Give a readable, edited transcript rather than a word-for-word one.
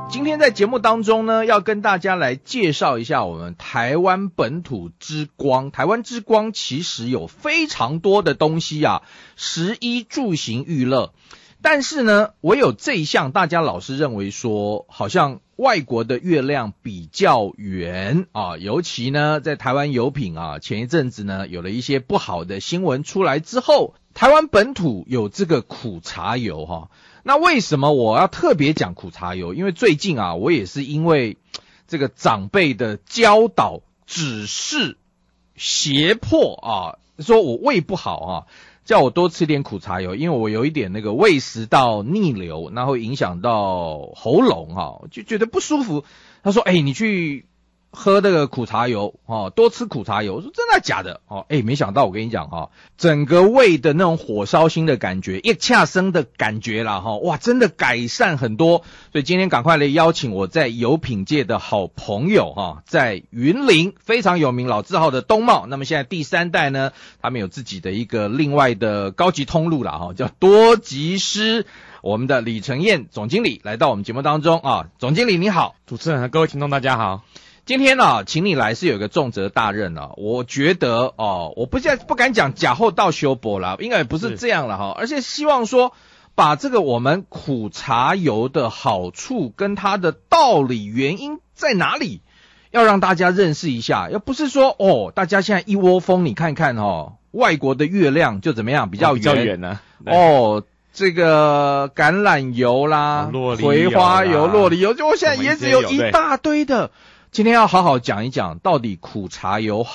今天在节目当中呢，要跟大家来介绍一下我们台湾本土之光。台湾之光其实有非常多的东西啊，食衣住行娱乐。但是呢，唯有这一项大家老是认为说，好像外国的月亮比较圆啊。尤其呢，在台湾油品啊，前一阵子呢有了一些不好的新闻出来之后，台湾本土有这个苦茶油哈。那为什么我要特别讲苦茶油？因为最近啊，我也是因为这个长辈的教导、指示、胁迫啊，说我胃不好啊，叫我多吃点苦茶油，因为我有一点那个胃食道逆流，那会影响到喉咙啊，就觉得不舒服。他说：“你去喝这个苦茶油哦，多吃苦茶油。”我说真的假的哦？没想到我跟你讲哈，整个胃的那种火烧心的感觉，一恰生的感觉啦哈，哇，真的改善很多。所以今天赶快来邀请我在油品界的好朋友哈，在云林非常有名老字号的东茂，那么现在第3代呢，他们有自己的一个另外的高级通路啦哈，叫多吉师。我们的李承彦总经理来到我们节目当中啊，总经理你好。 主持人和各位听众大家好。 今天呢，请你来是有一个重责大任啊，我觉得我不敢讲假后到修博啦，应该也不是这样了哈，而且希望说把这个我们苦茶油的好处跟它的道理原因在哪里，要让大家认识一下，要不是说大家现在一窝蜂，你看看外国的月亮就怎么样比较圆呢这个橄榄油啦、葵花油、洛梨油，就我现在也只有一大堆的。今天要好好讲一讲，到底苦茶油